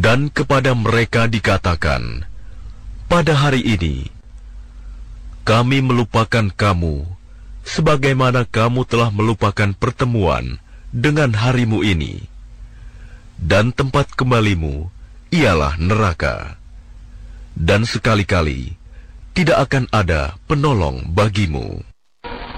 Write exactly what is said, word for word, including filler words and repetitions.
Dan kepada mereka dikatakan, pada hari ini, kami melupakan kamu, sebagaimana kamu telah melupakan pertemuan dengan harimu ini. Dan tempat kembalimu ialah neraka. Dan sekali-kali tidak akan ada penolong bagimu.